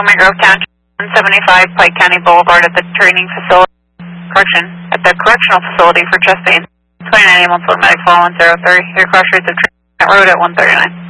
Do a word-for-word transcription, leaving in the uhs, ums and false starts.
Montgomery Grove Township, one seventy-five Pike County Boulevard at the training facility, correction, at the correctional facility for chest pain. twenty-nine ambulance automatic fall one zero three. Your cross streets of Trent Road at one thirty-nine.